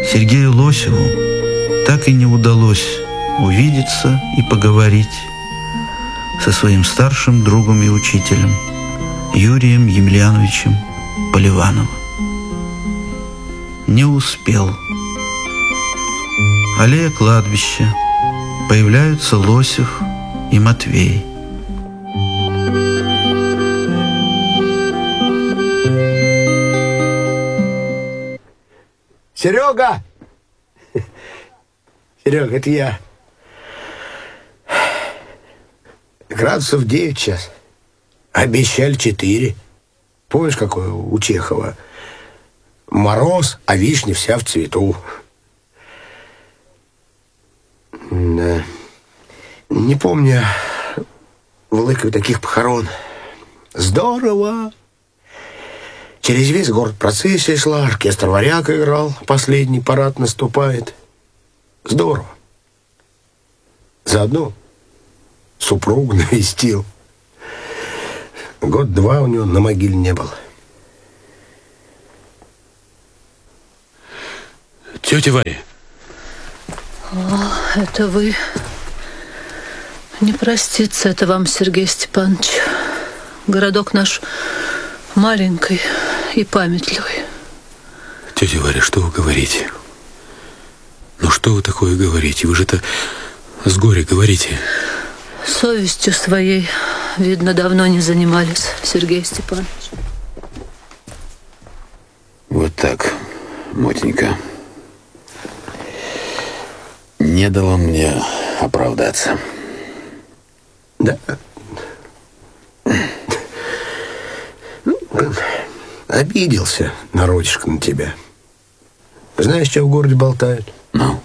Сергею Лосеву так и не удалось увидеться и поговорить со своим старшим другом и учителем Юрием Емельяновичем Поливановым. Не успел. Аллея кладбища. Появляются Лосев и Матвей. Серега! Серега, это я. Градусов 9 сейчас. Обещали 4. Помнишь, какое у Чехова? Мороз, а вишня вся в цвету. Да. Не помню в Лыкове таких похорон. Здорово! Через весь город процессия шла, оркестр «Варяг» играл, последний парад наступает. Здорово. Заодно супругу навестил. Год-два у него на могиле не было. Тетя Варя. О, это вы. Не простится это вам, Сергей Степанович. Городок наш маленький и памятливый. Тетя Варя, что вы говорите? Ну что вы такое говорите? Вы же это с горя говорите. Совестью своей, видно, давно не занимались, Сергей Степанович. Вот так, Мотенька. Не дало мне оправдаться. Да. Обиделся народишко на тебя. Знаешь, что в городе болтают? Ну?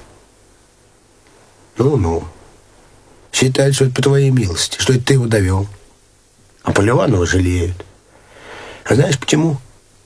Ну. Считают, что это по твоей милости, что это ты его довел. А Поливанова жалеют. А знаешь почему?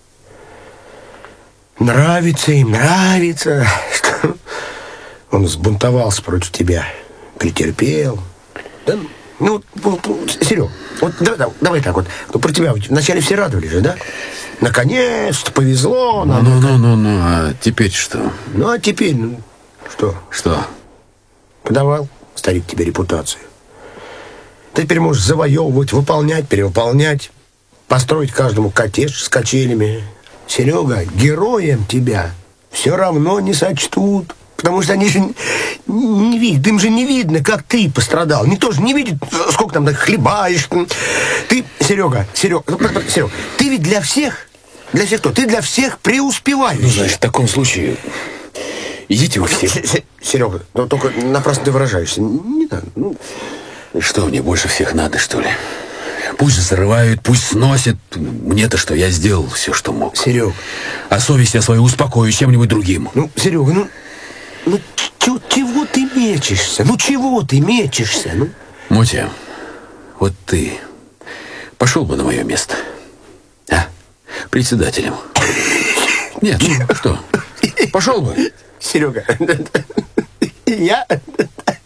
Нравится им, что он взбунтовался против тебя. Претерпел. Да, ну, Серег, вот давай так вот. Ну, про тебя вначале все радовались же, да? Наконец-то повезло. Ну, а теперь что? Ну, а теперь, что? Что? Подавал старик тебе репутацию. Ты теперь можешь завоевывать, выполнять, перевыполнять, построить каждому коттедж с качелями. Серега, героем тебя все равно не сочтут. Потому что они же не видят, им же не видно, как ты пострадал. Они тоже не видят, сколько там хлебаешь. Ты, Серега, ты ведь для всех кто? Ты для всех преуспеваешь. Ну, знаешь, в таком случае идите вы все. Серега, ну только напрасно ты выражаешься. Не надо. Что мне больше всех надо, что ли? Пусть взрывают, пусть сносят. Мне-то что, я сделал все, что мог. Серег. А совесть я свою успокою чем-нибудь другим. Ну, Серега, чего ты мечешься? Чего ты мечешься? Мотя, вот ты пошел бы на мое место, а? Председателем. Нет, что? Пошел бы. Серега, я...